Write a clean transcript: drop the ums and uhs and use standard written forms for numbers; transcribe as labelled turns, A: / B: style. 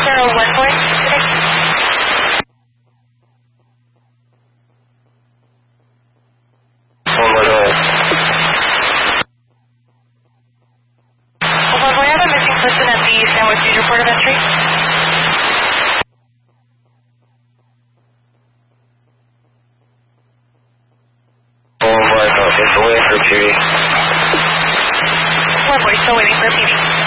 A: 1014 today? Hold on, we have a missing person at the San Luis Report of Entry. It's away for TV. One boy, still waiting for TV.